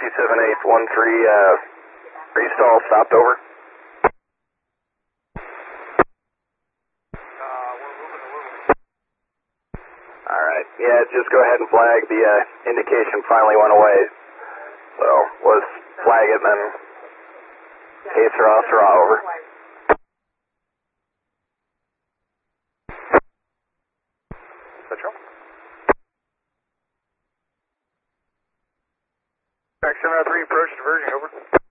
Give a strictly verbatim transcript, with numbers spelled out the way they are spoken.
two seven eight one three, uh, restall stopped over. Alright, yeah, just go ahead and flag. The uh, indication finally went away. So, let's flag it and then hey, Sarah, Sarah, over. Central. Back seven oh three, approach diversion, over.